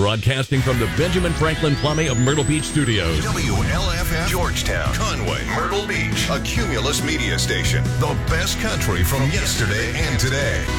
broadcasting from the Benjamin Franklin Plumbing of Myrtle Beach Studios. WLFF, Georgetown, Conway, Myrtle Beach, a Cumulus media station. The best country from yesterday and today.